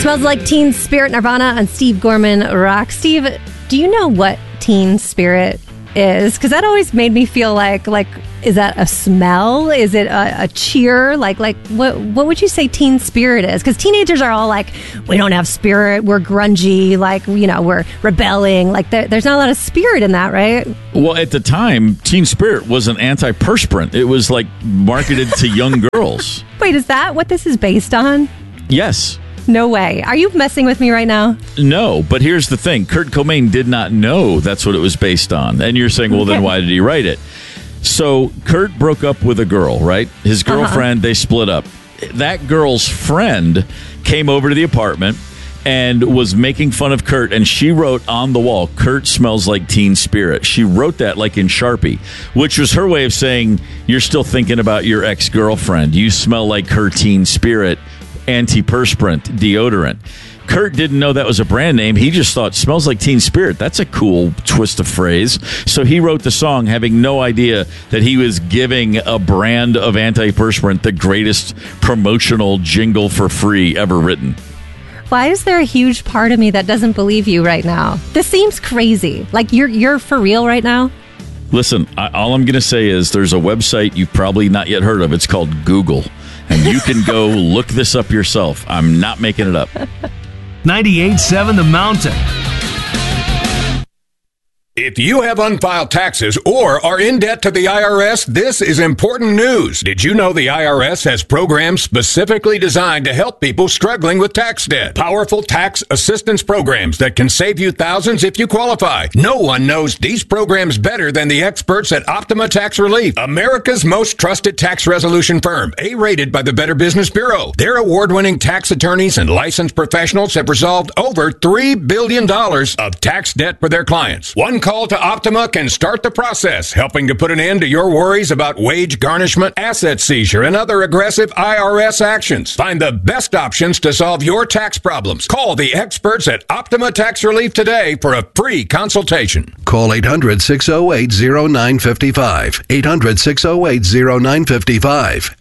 Smells Like Teen Spirit, Nirvana on Steve Gorman Rock. Steve, do you know what Teen Spirit is? Because that always made me feel like, is that a smell? Is it a cheer? Like what would you say Teen Spirit is? Because teenagers are all like, we don't have spirit, we're grungy, we're rebelling. Like there's not a lot of spirit in that, right? Well, at the time, Teen Spirit was an antiperspirant. It was like marketed to young girls. Wait, is that what this is based on? Yes. No way. Are you messing with me right now? No, but here's the thing. Kurt Cobain did not know that's what it was based on. And you're saying, well, then why did he write it? So Kurt broke up with a girl, right? His girlfriend, they split up. That girl's friend came over to the apartment and was making fun of Kurt, and she wrote on the wall, "Kurt smells like Teen Spirit." She wrote that like in Sharpie, which was her way of saying, you're still thinking about your ex-girlfriend. You smell like her Teen Spirit antiperspirant deodorant. Kurt didn't know that was a brand name. He just thought, smells like Teen Spirit. That's a cool twist of phrase. So he wrote the song having no idea that he was giving a brand of antiperspirant the greatest promotional jingle for free ever written. Why is there a huge part of me that doesn't believe you right now? This seems crazy. Like you're for real right now? Listen, all I'm going to say is there's a website you've probably not yet heard of. It's called Google. And you can go look this up yourself. I'm not making it up. 98.7 The Mountain. If you have unfiled taxes or are in debt to the IRS, this is important news. Did you know the IRS has programs specifically designed to help people struggling with tax debt? Powerful tax assistance programs that can save you thousands if you qualify. No one knows these programs better than the experts at Optima Tax Relief, America's most trusted tax resolution firm, A-rated by the Better Business Bureau. Their award-winning tax attorneys and licensed professionals have resolved over $3 billion of tax debt for their clients. One call to Optima can start the process, helping to put an end to your worries about wage garnishment, asset seizure, and other aggressive IRS actions. Find the best options to solve your tax problems. Call the experts at Optima Tax Relief today for a free consultation. Call 800-608-0955. 800-608-0955.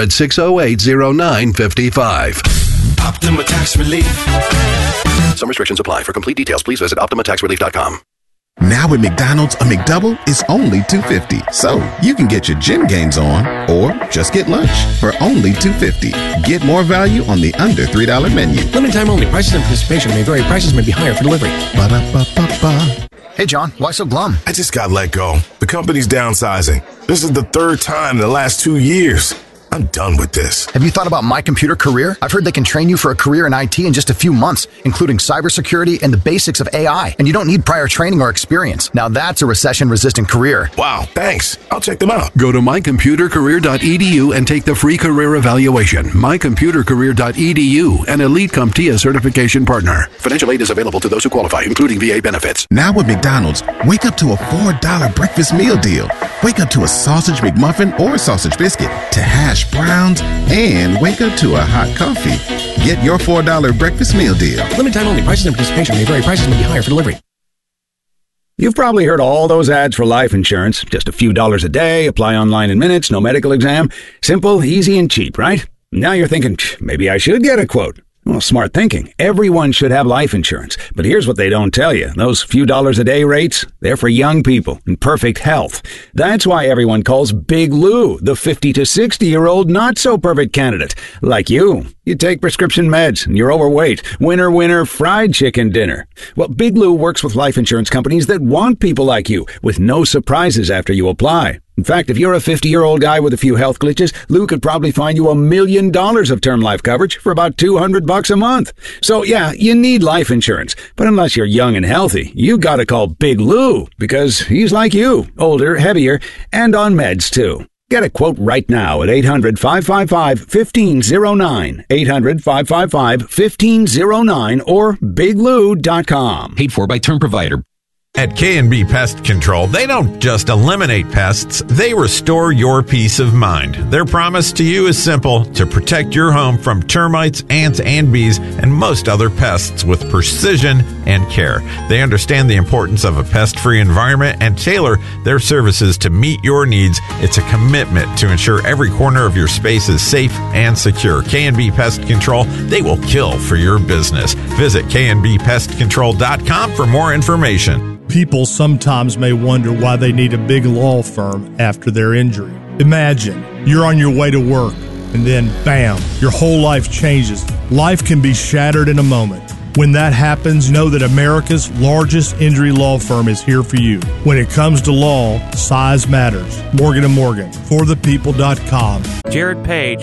800-608-0955. Optima Tax Relief. Some restrictions apply. For complete details, please visit OptimaTaxRelief.com. Now at McDonald's, a McDouble is only $2.50. So you can get your gym gains on or just get lunch for only $2.50. Get more value on the under $3 menu. Limited time only. Prices and participation may vary. Prices may be higher for delivery. Ba-da-ba-ba-ba. Hey, John, why so glum? I just got let go. The company's downsizing. This is the third time in the last 2 years. I'm done with this. Have you thought about My Computer Career? I've heard they can train you for a career in IT in just a few months, including cybersecurity and the basics of AI. And you don't need prior training or experience. Now that's a recession-resistant career. Wow, thanks. I'll check them out. Go to mycomputercareer.edu and take the free career evaluation. Mycomputercareer.edu, an Elite CompTIA certification partner. Financial aid is available to those who qualify, including VA benefits. Now at McDonald's, wake up to a $4 breakfast meal deal. Wake up to a sausage McMuffin or sausage biscuit, to hash browns, and wake up to a hot coffee. Get your $4 breakfast meal deal. Limited time only. Prices and participation may vary. Prices may be higher for delivery. You've probably heard all those ads for life insurance. Just a few dollars a day, apply online in minutes, no medical exam. Simple, easy, and cheap, right? Now you're thinking, maybe I should get a quote. Well, smart thinking. Everyone should have life insurance. But here's what they don't tell you. Those few dollars a day rates, they're for young people in perfect health. That's why everyone calls Big Lou the 50 to 60-year-old not-so-perfect candidate. Like you. You take prescription meds and you're overweight. Winner, winner, fried chicken dinner. Well, Big Lou works with life insurance companies that want people like you, with no surprises after you apply. In fact, if you're a 50-year-old guy with a few health glitches, Lou could probably find you $1 million of term life coverage for about $200 a month. So yeah, you need life insurance. But unless you're young and healthy, you gotta call Big Lou, because he's like you, older, heavier, and on meds too. Get a quote right now at 800-555-1509, 800-555-1509, or biglou.com. Paid for by Term Provider. At K&B Pest Control, they don't just eliminate pests, they restore your peace of mind. Their promise to you is simple: to protect your home from termites, ants, and bees, and most other pests with precision and care. They understand the importance of a pest-free environment and tailor their services to meet your needs. It's a commitment to ensure every corner of your space is safe and secure. K&B Pest Control, they will kill for your business. Visit knbpestcontrol.com for more information. People sometimes may wonder why they need a big law firm after their injury. Imagine you're on your way to work and then, bam, your whole life changes. Life can be shattered in a moment. When that happens, know that America's largest injury law firm is here for you. When it comes to law, size matters. Morgan & Morgan, forthepeople.com. Jared Page